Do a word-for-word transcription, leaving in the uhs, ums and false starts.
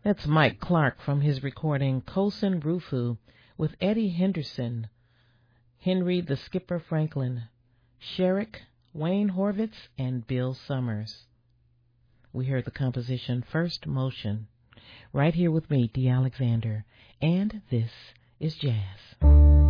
That's Mike Clark from his recording Kosin Rufu with Eddie Henderson, Henry the Skipper Franklin, Sherrick, Wayne Horvitz, and Bill Summers. We heard the composition First Motion. Right here with me, Dee Alexander, and this is Jazz.